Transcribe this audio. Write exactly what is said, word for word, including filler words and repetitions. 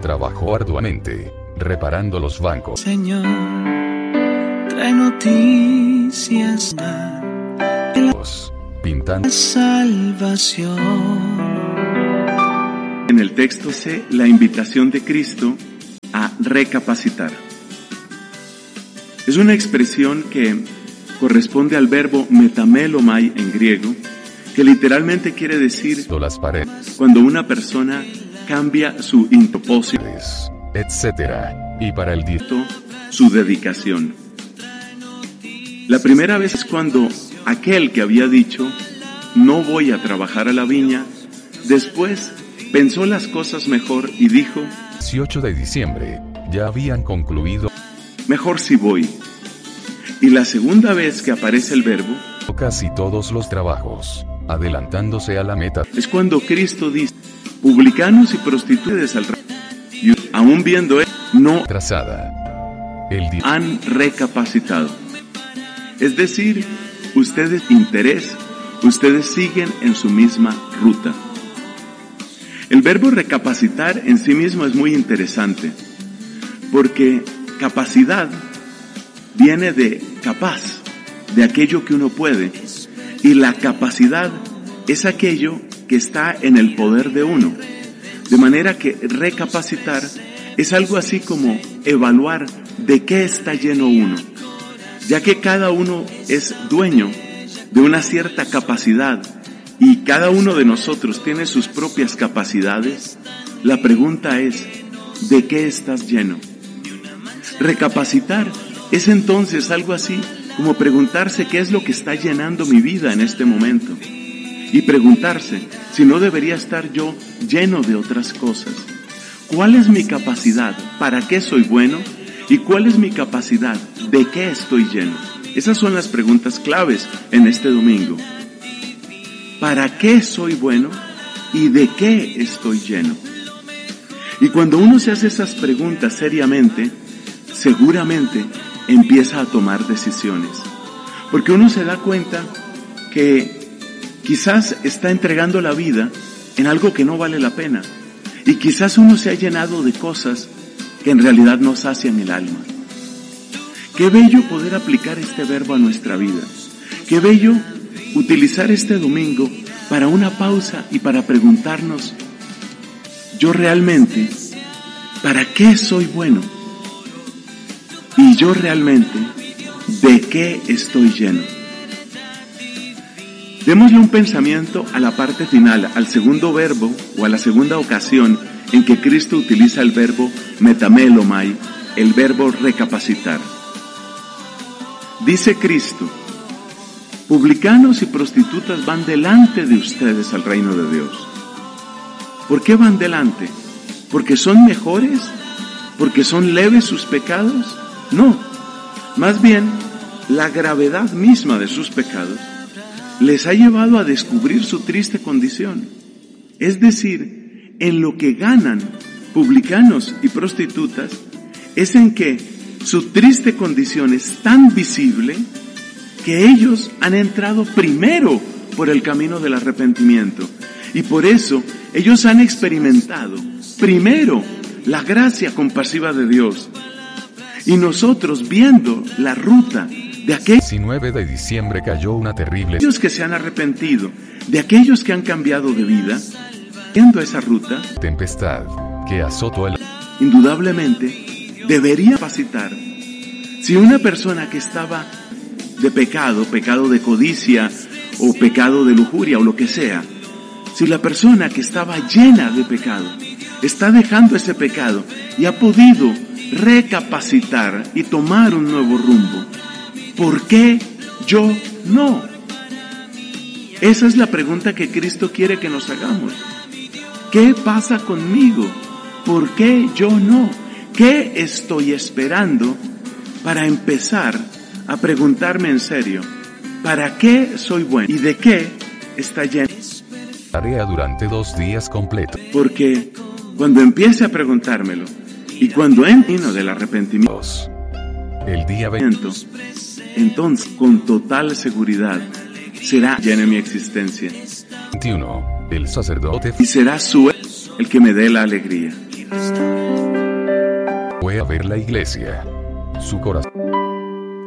trabajó arduamente, reparando los bancos. Señor, trae noticias de la Pintando salvación. En el texto se la invitación de Cristo a recapacitar. Es una expresión que corresponde al verbo metamelomai en griego, que literalmente quiere decir las paredes, cuando una persona cambia su propósito, etcétera, y para el dito, su dedicación. La primera vez es cuando aquel que había dicho, no voy a trabajar a la viña, después pensó las cosas mejor y dijo, dieciocho de diciembre, ya habían concluido mejor si voy. Y la segunda vez que aparece el verbo, casi todos los trabajos, adelantándose a la meta, es cuando Cristo dice, publicanos y prostitutas al reino, y aún viendo él, no trazada. El día han recapacitado. Es decir, ustedes interés, ustedes siguen en su misma ruta. El verbo recapacitar en sí mismo es muy interesante, porque capacidad viene de capaz, de aquello que uno puede, y la capacidad es aquello que está en el poder de uno. De manera que recapacitar es algo así como evaluar de qué está lleno uno, ya que cada uno es dueño de una cierta capacidad y cada uno de nosotros tiene sus propias capacidades. La pregunta es, ¿de qué estás lleno? Recapacitar es entonces algo así como preguntarse qué es lo que está llenando mi vida en este momento. Y preguntarse si no debería estar yo lleno de otras cosas. ¿Cuál es mi capacidad? ¿Para qué soy bueno? ¿Y cuál es mi capacidad? ¿De qué estoy lleno? Esas son las preguntas claves en este domingo. ¿Para qué soy bueno? ¿Y de qué estoy lleno? Y cuando uno se hace esas preguntas seriamente, seguramente empieza a tomar decisiones. Porque uno se da cuenta que quizás está entregando la vida en algo que no vale la pena. Y quizás uno se ha llenado de cosas que en realidad no sacian el alma. Qué bello poder aplicar este verbo a nuestra vida. Qué bello utilizar este domingo para una pausa y para preguntarnos, yo realmente, ¿para qué soy bueno? Y yo realmente, ¿de qué estoy lleno? Démosle un pensamiento a la parte final, al segundo verbo o a la segunda ocasión en que Cristo utiliza el verbo metamelomai, el verbo recapacitar. Dice Cristo, publicanos y prostitutas van delante de ustedes al reino de Dios. ¿Por qué van delante? ¿Porque son mejores? ¿Porque son leves sus pecados? No, más bien la gravedad misma de sus pecados les ha llevado a descubrir su triste condición. Es decir, en lo que ganan publicanos y prostitutas es en que su triste condición es tan visible que ellos han entrado primero por el camino del arrepentimiento y por eso ellos han experimentado primero la gracia compasiva de Dios. Y nosotros, viendo la ruta de aquellos diecinueve de diciembre cayó una terrible que se han arrepentido, de aquellos que han cambiado de vida, viendo esa ruta, tempestad que azotó el indudablemente debería capacitar. Si una persona que estaba de pecado, pecado de codicia o pecado de lujuria o lo que sea, si la persona que estaba llena de pecado está dejando ese pecado y ha podido recapacitar y tomar un nuevo rumbo, ¿por qué yo no? Esa es la pregunta que Cristo quiere que nos hagamos. ¿Qué pasa conmigo? ¿Por qué yo no? ¿Qué estoy esperando para empezar a preguntarme en serio? ¿Para qué soy bueno? ¿Y de qué está lleno? Tarea durante dos días completos. Porque cuando empiece a preguntármelo y cuando entro del arrepentimiento, el día veinte, entonces con total seguridad será llena mi existencia. veintiuno, el sacerdote y será su el que me dé la alegría. Fue a ver la iglesia. Su corazón